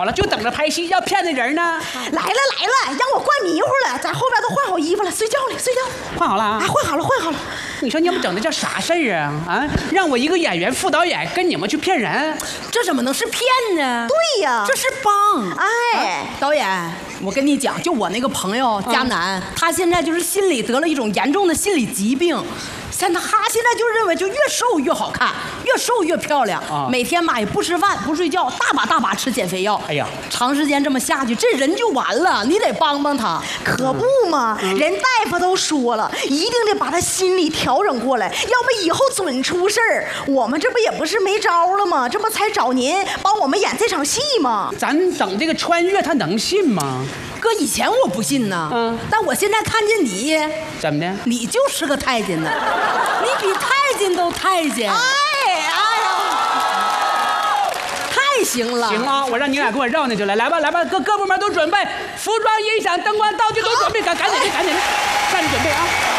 好了，就等着拍戏，要骗那人呢。 来了，让我灌迷糊了，在后边都换好衣服了，睡觉了。 换好了啊？ 哎，换好了。 你说你们整的叫啥事儿啊？啊，让我一个演员、副导演跟你们去骗人， 这怎么能是骗呢？ 对呀， 这是帮。 哎， 导演，我跟你讲，就我那个朋友佳楠，他现在就是心里得了一种严重的心理疾病。像他现在就认为，就越瘦越好看，越瘦越漂亮啊！每天嘛也不吃饭不睡觉，大把吃减肥药。 哎呀， 长时间这么下去，这人就完了。你得帮帮他， 可不嘛！人大夫都说了，一定得把他心理调整过来，要不以后准出事儿。我们这不也不是没招了吗？这不才找您帮我们演这场戏吗？ 咱等这个穿越，他能信吗？ 哥，以前我不信呢，但我现在看见你， 怎么的？ 你就是个太监呢，你比太监都太监。哎呀，太行了！ 行啊，我让你俩给我绕那去了。来吧，各部门都准备，服装、音响、灯光、道具都准备，赶紧的，赶紧准备啊！